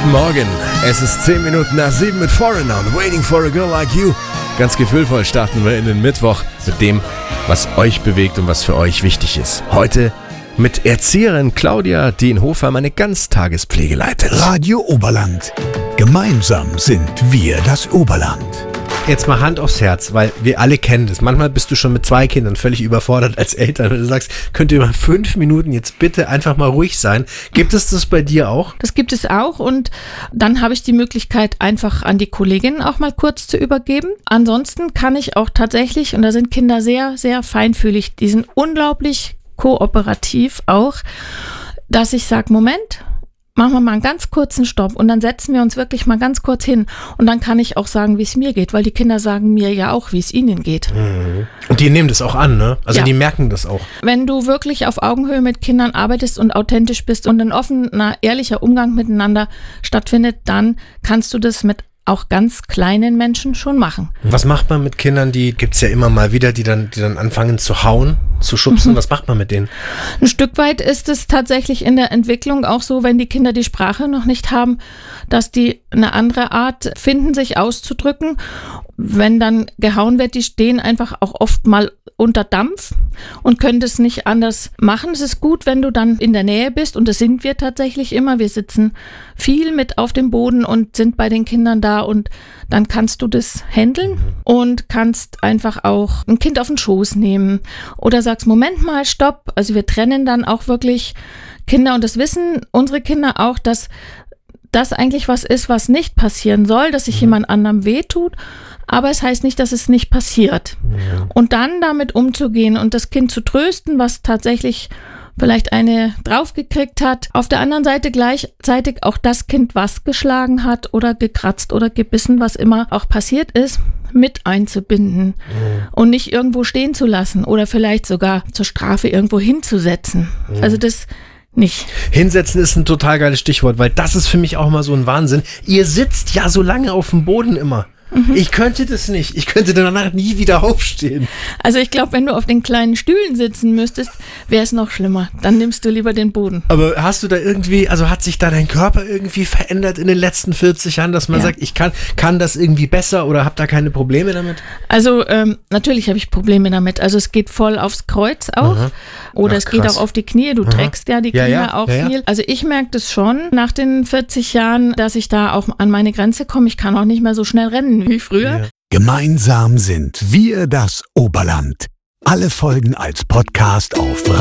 Guten Morgen, es ist 10 Minuten nach 7 mit Foreigner und Waiting for a Girl Like You. Ganz gefühlvoll starten wir in den Mittwoch mit dem, was euch bewegt und was für euch wichtig ist. Heute mit Erzieherin Claudia Dienhofer, meine Ganztagespflege leitet. Radio Oberland. Gemeinsam sind wir das Oberland. Jetzt mal Hand aufs Herz, weil wir alle kennen das. Manchmal bist du schon mit 2 Kindern völlig überfordert als Eltern und du sagst, könnt ihr mal 5 Minuten jetzt bitte einfach mal ruhig sein. Gibt es das bei dir auch? Das gibt es auch und dann habe ich die Möglichkeit, einfach an die Kolleginnen auch mal kurz zu übergeben. Ansonsten kann ich auch tatsächlich, und da sind Kinder sehr, sehr feinfühlig, die sind unglaublich kooperativ auch, dass ich sage, Moment, machen wir mal einen ganz kurzen Stopp und dann setzen wir uns wirklich mal ganz kurz hin und dann kann ich auch sagen, wie es mir geht, weil die Kinder sagen mir ja auch, wie es ihnen geht. Und die nehmen das auch an, ne? Also ja. Die merken das auch. Wenn du wirklich auf Augenhöhe mit Kindern arbeitest und authentisch bist und ein offener, ehrlicher Umgang miteinander stattfindet, dann kannst du das mit auch ganz kleinen Menschen schon machen. Was macht man mit Kindern, die gibt's ja immer mal wieder, die dann anfangen zu hauen, zu schubsen? Was macht man mit denen? Ein Stück weit ist es tatsächlich in der Entwicklung auch so, wenn die Kinder die Sprache noch nicht haben, dass die eine andere Art finden, sich auszudrücken. Wenn dann gehauen wird, die stehen einfach auch oft mal unter Dampf und können das nicht anders machen. Es ist gut, wenn du dann in der Nähe bist und das sind wir tatsächlich immer. Wir sitzen viel mit auf dem Boden und sind bei den Kindern da und dann kannst du das handeln und kannst einfach auch ein Kind auf den Schoß nehmen oder sagst, Moment mal, stopp. Also wir trennen dann auch wirklich Kinder und das wissen unsere Kinder auch, dass das eigentlich was ist, was nicht passieren soll, dass sich jemand anderem wehtut, aber es heißt nicht, dass es nicht passiert. Ja. Und dann damit umzugehen und das Kind zu trösten, was tatsächlich vielleicht eine draufgekriegt hat. Auf der anderen Seite gleichzeitig auch das Kind, was geschlagen hat oder gekratzt oder gebissen, was immer auch passiert ist, mit einzubinden und nicht irgendwo stehen zu lassen oder vielleicht sogar zur Strafe irgendwo hinzusetzen. Also das nicht. Hinsetzen ist ein total geiles Stichwort, weil das ist für mich auch mal so ein Wahnsinn. Ihr sitzt ja so lange auf dem Boden immer. Ich könnte das nicht. Ich könnte danach nie wieder aufstehen. Also ich glaube, wenn du auf den kleinen Stühlen sitzen müsstest, wäre es noch schlimmer. Dann nimmst du lieber den Boden. Aber hast du da irgendwie, also hat sich da dein Körper irgendwie verändert in den letzten 40 Jahren, dass man sagt, ich kann das irgendwie besser oder habe da keine Probleme damit? Also natürlich habe ich Probleme damit. Also es geht voll aufs Kreuz auch. Aha. Oder es geht auch auf die Knie. Du trägst ja die Kinder auch viel. Also ich merke das schon nach den 40 Jahren, dass ich da auch an meine Grenze komme. Ich kann auch nicht mehr so schnell rennen wie früher. Ja. Gemeinsam sind wir das Oberland. Alle Folgen als Podcast auf